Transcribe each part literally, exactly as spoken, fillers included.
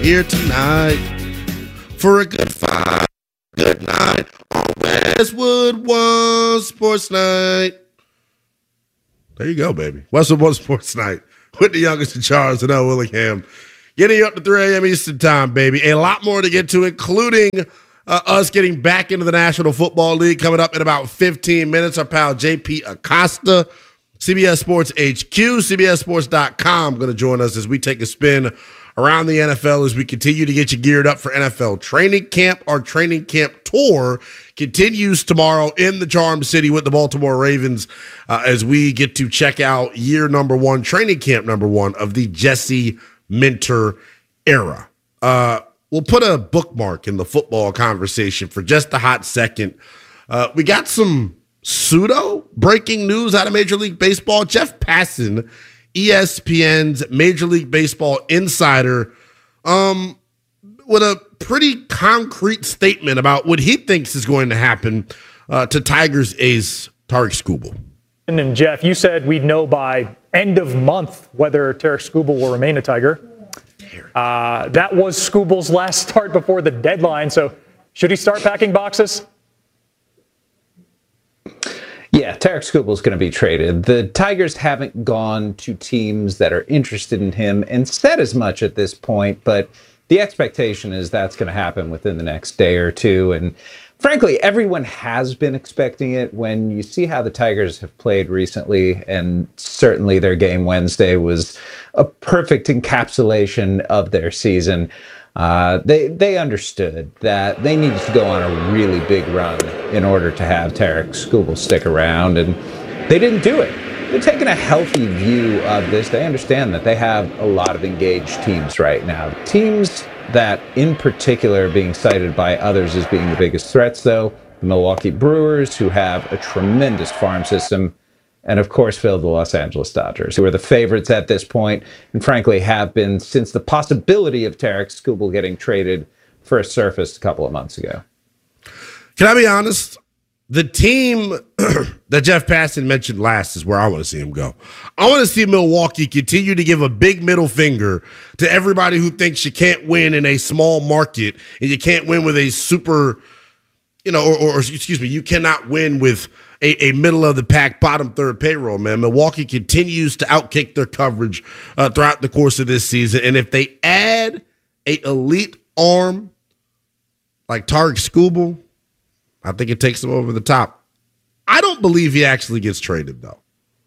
Here tonight for a good fight, good night on Westwood One Sports Night. There you go, baby. Westwood One Sports Night with the youngest in charge, and L. Willingham. Getting you up to three a.m. Eastern time, baby. A lot more to get to, including uh, us getting back into the National Football League coming up in about fifteen minutes. Our pal J P Acosta, C B S Sports H Q, C B S Sports dot com, going to join us as we take a spin around the N F L as we continue to get you geared up for N F L training camp. Our training camp tour continues tomorrow in the Charm City with the Baltimore Ravens uh, as we get to check out year number one, training camp number one of the Jesse Minter era. Uh, we'll put a bookmark in the football conversation for just a hot second. Uh, we got some pseudo breaking news out of Major League Baseball. Jeff Passan, E S P N's Major League Baseball insider, um, with a pretty concrete statement about what he thinks is going to happen uh, to Tigers ace Tarik Skubal. And Jeff, you said we'd know by end of month whether Tarik Skubal will remain a Tiger. Uh, that was Skubal's last start before the deadline, so should he start packing boxes? Yeah, Tarik Skubal is going to be traded. The Tigers haven't gone to teams that are interested in him and said as much at this point, but the expectation is that's going to happen within the next day or two. And frankly, everyone has been expecting it. When you see how the Tigers have played recently, and certainly their game Wednesday was a perfect encapsulation of their season. Uh, they they understood that they needed to go on a really big run in order to have Tarik Skubal stick around, and they didn't do it. They're taking a healthy view of this. They understand that they have a lot of engaged teams right now. Teams that, in particular, are being cited by others as being the biggest threats, though, the Milwaukee Brewers, who have a tremendous farm system, and, of course, Phil, the Los Angeles Dodgers, who are the favorites at this point, and frankly have been since the possibility of Tarik Skubal getting traded first surfaced a couple of months ago. Can I be honest? The team that Jeff Passan mentioned last is where I want to see him go. I want to see Milwaukee continue to give a big middle finger to everybody who thinks you can't win in a small market and you can't win with a super, you know, or, or excuse me, you cannot win with A, a middle-of-the-pack, bottom-third payroll, man. Milwaukee continues to outkick their coverage uh, throughout the course of this season. And if they add a elite arm like Tarik Skubal, I think it takes them over the top. I don't believe he actually gets traded, though.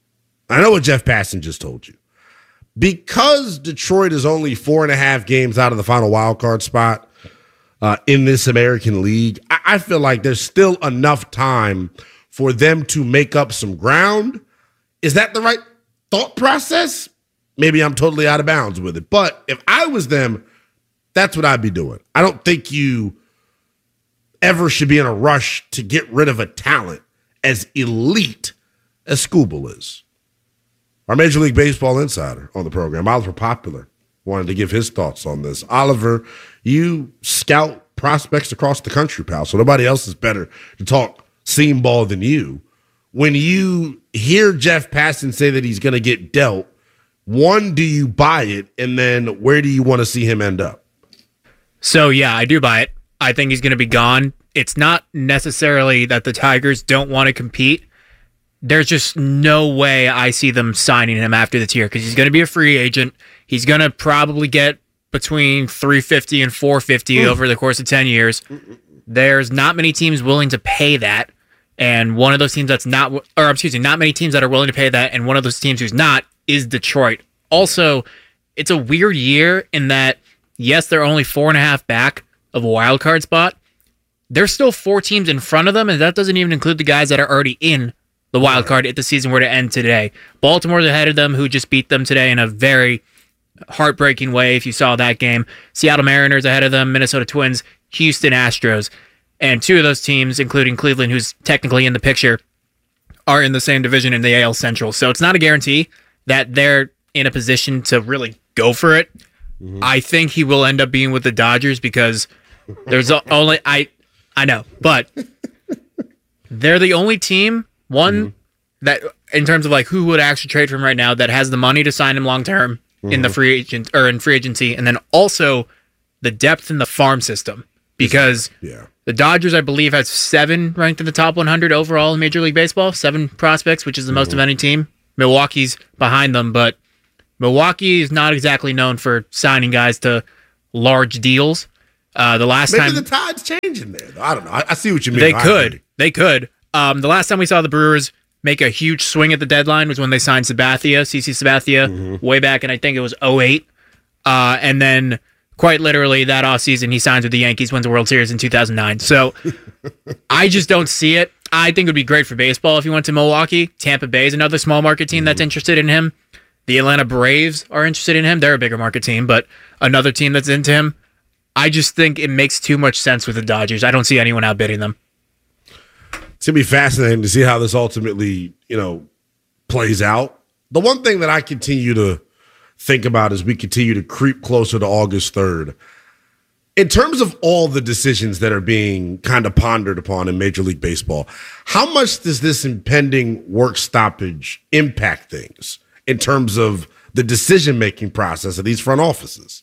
I know what Jeff Passan just told you. Because Detroit is only four and a half games out of the final wild card spot uh, in this American League, I, I feel like there's still enough time for them to make up some ground. Is that the right thought process? Maybe I'm totally out of bounds with it. But if I was them, that's what I'd be doing. I don't think you ever should be in a rush to get rid of a talent as elite as Skubal is. Our Major League Baseball insider on the program, Oliver Popular, wanted to give his thoughts on this. Oliver, you scout prospects across the country, pal, so nobody else is better to talk seam ball than you. When you hear Jeff Passan say that he's going to get dealt, one, do you buy it? And then where do you want to see him end up? So, yeah, I do buy it. I think he's going to be gone. It's not necessarily that the Tigers don't want to compete. There's just no way I see them signing him after this year because he's going to be a free agent. He's going to probably get between three fifty and four fifty mm. over the course of ten years. There's not many teams willing to pay that. And one of those teams that's not, or excuse me, not many teams that are willing to pay that. And one of those teams who's not is Detroit. Also, it's a weird year in that, yes, they're only four and a half back of a wild card spot. There's still four teams in front of them, and that doesn't even include the guys that are already in the wild card if the season were to end today. Baltimore's ahead of them, who just beat them today in a very heartbreaking way, if you saw that game. Seattle Mariners ahead of them, Minnesota Twins, Houston Astros. And two of those teams, including Cleveland, who's technically in the picture, are in the same division in the A L Central. So it's not a guarantee that they're in a position to really go for it. Mm-hmm. I think he will end up being with the Dodgers because there's only I I know, but they're the only team, one, mm-hmm. that in terms of like who would actually trade for him right now that has the money to sign him long term mm-hmm. in the free agent or in free agency, and then also the depth in the farm system. Because yeah. the Dodgers, I believe, has seven ranked in the top one hundred overall in Major League Baseball, seven prospects, which is the most mm-hmm. of any team. Milwaukee's behind them, but Milwaukee is not exactly known for signing guys to large deals. Uh, the last Maybe time the tide's changing there. Though. I don't know. I, I see what you mean. They could. They could. Um, the last time we saw the Brewers make a huge swing at the deadline was when they signed Sabathia, C C Sabathia, mm-hmm. way back in, I think it was oh eight. Uh, and then quite literally that offseason, he signs with the Yankees, wins the World Series in two thousand nine. So I just don't see it. I think it would be great for baseball if he went to Milwaukee. Tampa Bay is another small market team mm-hmm. that's interested in him. The Atlanta Braves are interested in him. They're a bigger market team, but another team that's into him. I just think it makes too much sense with the Dodgers. I don't see anyone outbidding them. It's going to be fascinating to see how this ultimately, you know, plays out. The one thing that I continue to think about as we continue to creep closer to August third, in terms of all the decisions that are being kind of pondered upon in Major League Baseball, how much does this impending work stoppage impact things in terms of the decision-making process of these front offices?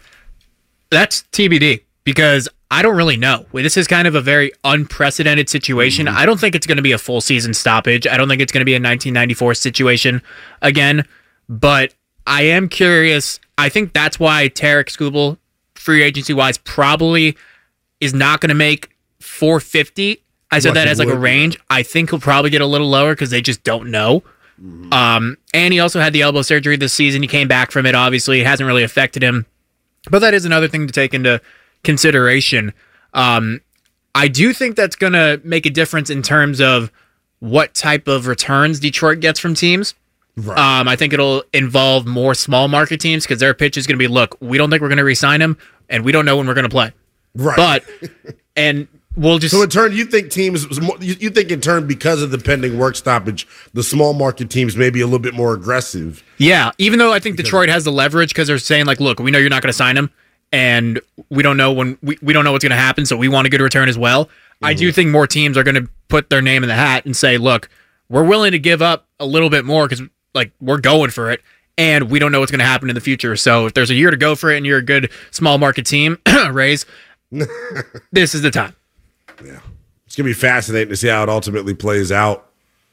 That's T B D, because I don't really know. This is kind of a very unprecedented situation. Mm-hmm. I don't think it's going to be a full season stoppage. I don't think it's going to be a nineteen ninety-four situation again, but I am curious. I think that's why Tarik Skubal, free agency-wise, probably is not going to make four fifty. I said that as like a range. I think he'll probably get a little lower because they just don't know. Mm-hmm. Um, and he also had the elbow surgery this season. He came back from it, obviously. It hasn't really affected him. But that is another thing to take into consideration. Um, I do think that's going to make a difference in terms of what type of returns Detroit gets from teams. Right. Um, I think it'll involve more small market teams because their pitch is going to be, look, we don't think we're going to re-sign him, and we don't know when we're going to play. Right. But, and we'll just... So in turn, you think teams, you think in turn, because of the pending work stoppage, the small market teams may be a little bit more aggressive. Yeah, even though I think because Detroit has the leverage because they're saying, like, look, we know you're not going to sign him, and we don't know when we, we don't know what's going to happen, so we want a good return as well. Mm-hmm. I do think more teams are going to put their name in the hat and say, look, we're willing to give up a little bit more because, like, we're going for it, and we don't know what's going to happen in the future. So if there's a year to go for it and you're a good small market team, Rays, this is the time. Yeah. It's going to be fascinating to see how it ultimately plays out.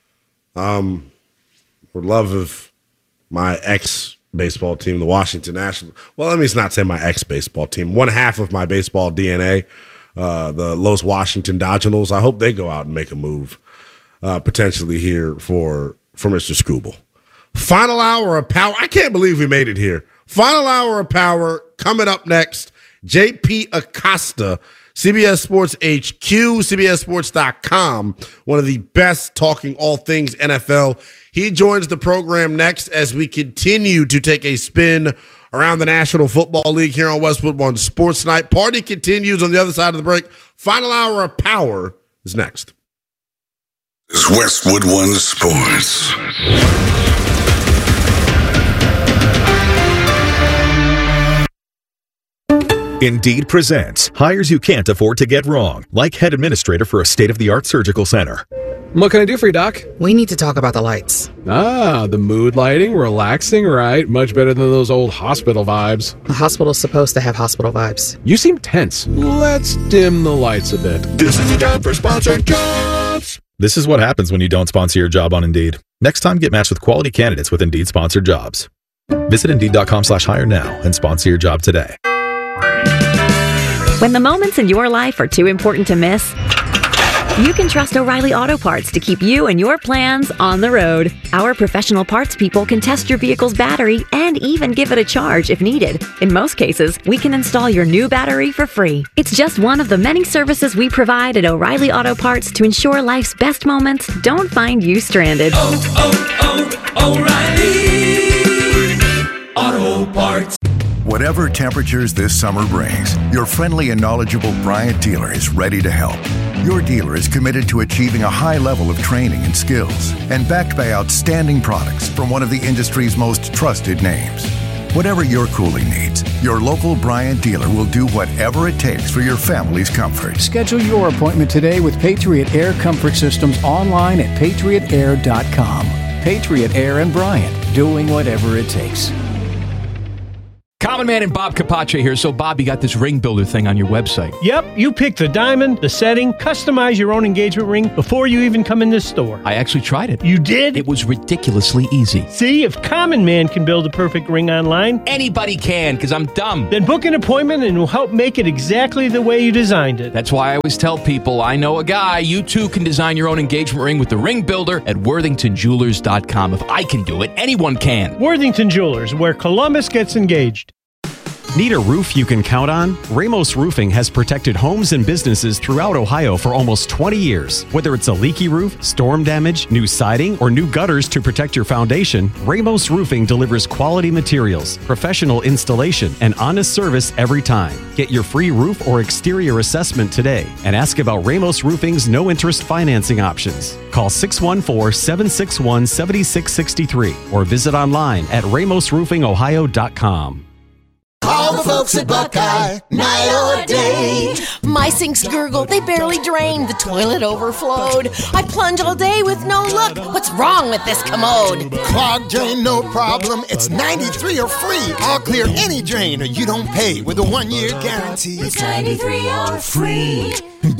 Um, would love if my ex-baseball team, the Washington Nationals, well, let me not say my ex-baseball team, one half of my baseball D N A, uh, the Los Washington Dodgers, I hope they go out and make a move uh, potentially here for, for Mister Skubal. Final hour of power. I can't believe we made it here. Final hour of power coming up next. J P Acosta, C B S Sports H Q, C B S Sports dot com, one of the best talking all things N F L. He joins the program next as we continue to take a spin around the National Football League here on Westwood One Sports Night. Party continues on the other side of the break. Final hour of power is next. It's Westwood One Sports. Indeed presents hires you can't afford to get wrong, like head administrator for a state-of-the-art surgical center. What can I do for you, Doc? We need to talk about the lights. Ah, the mood lighting, relaxing, right? Much better than those old hospital vibes. A hospital's supposed to have hospital vibes. You seem tense. Let's dim the lights a bit. This is the time for sponsored jobs. This is what happens when you don't sponsor your job on Indeed. Next time, get matched with quality candidates with Indeed sponsored jobs. Visit Indeed.com slash hire now and sponsor your job today. When the moments in your life are too important to miss, you can trust O'Reilly Auto Parts to keep you and your plans on the road. Our professional parts people can test your vehicle's battery and even give it a charge if needed. In most cases, we can install your new battery for free. It's just one of the many services we provide at O'Reilly Auto Parts to ensure life's best moments don't find you stranded. Oh, oh, oh, O'Reilly Auto Parts. Whatever temperatures this summer brings, your friendly and knowledgeable Bryant dealer is ready to help. Your dealer is committed to achieving a high level of training and skills and backed by outstanding products from one of the industry's most trusted names. Whatever your cooling needs, your local Bryant dealer will do whatever it takes for your family's comfort. Schedule your appointment today with Patriot Air Comfort Systems online at patriot air dot com. Patriot Air and Bryant, doing whatever it takes. Common Man and Bob Capace here. So, Bob, you got this ring builder thing on your website. Yep, you pick the diamond, the setting, customize your own engagement ring before you even come in this store. I actually tried it. You did? It was ridiculously easy. See, if Common Man can build a perfect ring online, anybody can, because I'm dumb. Then book an appointment and we'll help make it exactly the way you designed it. That's why I always tell people, I know a guy. You too can design your own engagement ring with the ring builder at worthington jewelers dot com. If I can do it, anyone can. Worthington Jewelers, where Columbus gets engaged. Need a roof you can count on? Ramos Roofing has protected homes and businesses throughout Ohio for almost twenty years. Whether it's a leaky roof, storm damage, new siding, or new gutters to protect your foundation, Ramos Roofing delivers quality materials, professional installation, and honest service every time. Get your free roof or exterior assessment today and ask about Ramos Roofing's no-interest financing options. Call six one four, seven six one, seven six six three or visit online at ramos roofing ohio dot com. Call the folks at Buckeye, night or day. My sinks gurgle, they barely drain. The toilet overflowed. I plunge all day with no luck. What's wrong with this commode? Clogged drain, no problem. It's ninety-three or free. I'll clear any drain or you don't pay with a one-year guarantee. It's ninety-three or free.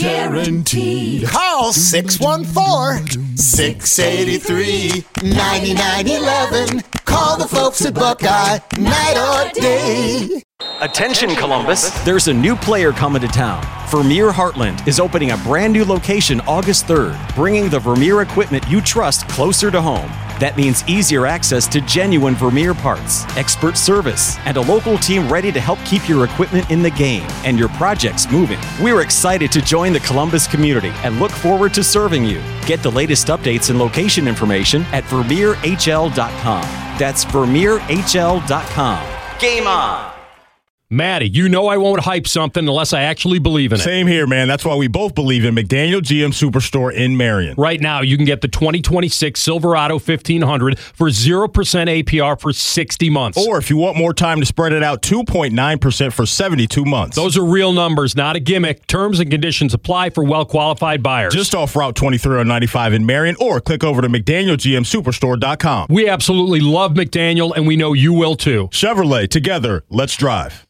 Guaranteed. Call six one four, six eight three, nine nine one one. Call the folks at Buckeye, night or day. Attention Columbus, there's a new player coming to town. Vermeer Heartland is opening a brand new location August third, bringing the Vermeer equipment you trust closer to home. That means easier access to genuine Vermeer parts, expert service, and a local team ready to help keep your equipment in the game and your projects moving. We're excited to join the Columbus community and look forward to serving you. Get the latest updates and location information at vermeer h l dot com. That's vermeer h l dot com. Game on! Matty, you know I won't hype something unless I actually believe in it. Same here, man. That's why we both believe in McDaniel G M Superstore in Marion. Right now, you can get the twenty twenty-six Silverado fifteen hundred for zero percent A P R for sixty months. Or if you want more time to spread it out, two point nine percent for seventy-two months. Those are real numbers, not a gimmick. Terms and conditions apply for well-qualified buyers. Just off Route twenty-three on ninety-five in Marion, or click over to mcdaniel g m superstore dot com. We absolutely love McDaniel, and we know you will too. Chevrolet, together, let's drive.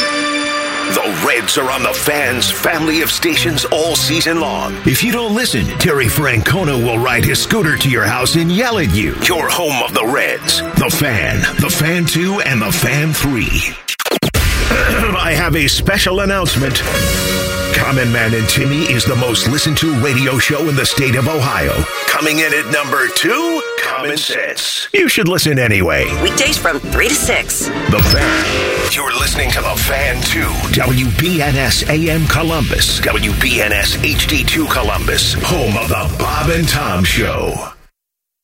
The Reds are on the Fan's family of stations all season long. If you don't listen, Terry Francona will ride his scooter to your house and yell at you. Your home of the Reds. The Fan, The Fan two, and The Fan three. I have a special announcement. Common Man and Timmy is the most listened to radio show in the state of Ohio. Coming in at number two, Common Sense. You should listen anyway. Weekdays from three to six. The Fan. You're listening to The Fan two. W B N S A M Columbus. W B N S H D two Columbus. Home of the Bob and Tom Show.